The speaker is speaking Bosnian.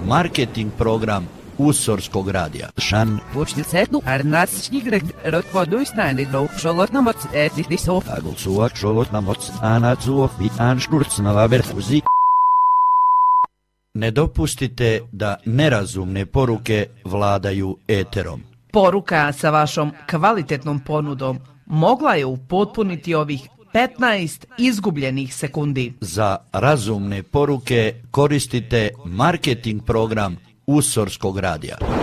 marketing program Usorskog radija. Šan. Počnicetu arnatsnigret rotvoduisnäänidou šolotnamots etihdisov. Agulsuak šolotnamots anatsuov i anškurcnavaverhuzi. Ne dopustite da nerazumne poruke vladaju eterom. Poruka sa vašom kvalitetnom ponudom mogla je upotpuniti ovih 15 izgubljenih sekundi. Za razumne poruke koristite marketing program Usorskog radija.